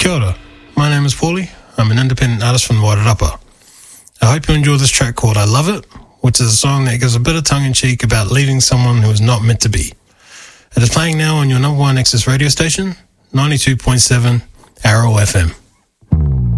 Kia ora. My name is Paulie. I'm an independent artist from Wairarapa. I hope you enjoy this track called I Love It, which is a song that gives a bit of tongue-in-cheek about leaving someone who is not meant to be. It is playing now on your number one access radio station, 92.7 Arrow FM.